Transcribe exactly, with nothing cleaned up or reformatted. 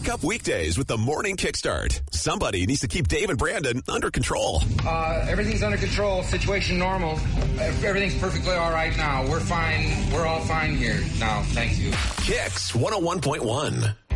Wake up weekdays with the Morning Kickstart. Somebody needs to keep Dave and Brandon under control. Uh, everything's under control. Situation normal. Everything's perfectly all right now. We're fine. We're all fine here now. Thank you. Kicks one oh one point one.